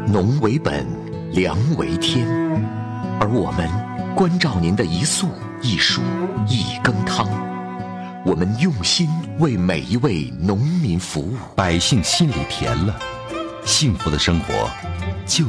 农为本，粮为天，而我们关照您的一粟一蔬一羹汤，我们用心为每一位农民服务， 百姓心里甜了，幸福的生活就